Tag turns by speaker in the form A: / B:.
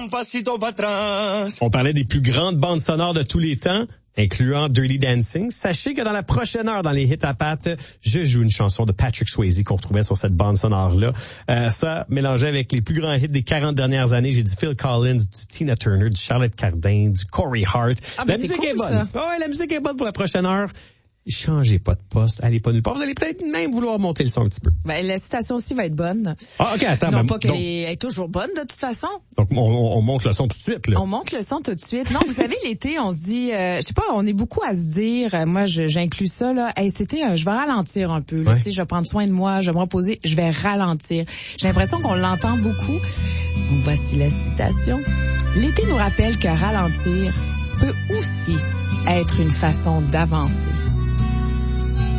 A: un pasito para atrás.
B: On parlait des plus grandes bandes sonores de tous les temps, incluant Dirty Dancing. Sachez que dans la prochaine heure, dans les hits à pattes, je joue une chanson de Patrick Swayze qu'on retrouvait sur cette bande sonore-là. Ça, mélangé avec les plus grands hits des 40 dernières années, j'ai du Phil Collins, du Tina Turner, du Charlotte Cardin, du Corey Hart.
C: La musique est bonne.
B: Ouais, la musique est bonne pour la prochaine heure. Changez pas de poste, allez pas nulle part. Vous allez peut-être même vouloir monter le son un petit peu.
C: Ben, la citation aussi va être bonne.
B: Ah, OK, attends.
C: Non, pas qu'elle est toujours bonne, de toute façon.
B: Donc, on monte le son tout de suite, là.
C: On monte le son tout de suite. Non, vous savez, l'été, on se dit, je sais pas, on est beaucoup à se dire, moi, j'inclus ça, là, hey, je vais ralentir un peu, là,
B: ouais.
C: Tu sais, je vais prendre soin de moi, je vais me reposer, je vais ralentir. J'ai l'impression qu'on l'entend beaucoup. Donc, voici la citation. L'été nous rappelle que ralentir peut aussi être une façon d'avancer.